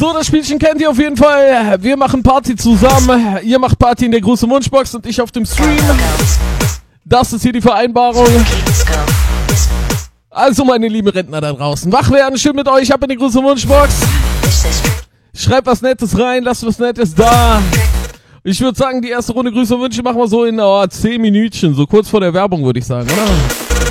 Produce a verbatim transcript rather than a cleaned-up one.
So, das Spielchen kennt ihr auf jeden Fall. Wir machen Party zusammen. Ihr macht Party in der großen Wunschbox und ich auf dem Stream. Das ist hier die Vereinbarung. Also, meine lieben Rentner da draußen, wach werden, schön mit euch ab in die große Wunschbox. Schreibt was Nettes rein, lasst was Nettes da. Ich würde sagen, die erste Runde Grüße und Wünsche machen wir so in oh, zehn Minütchen, so kurz vor der Werbung, würde ich sagen, oder?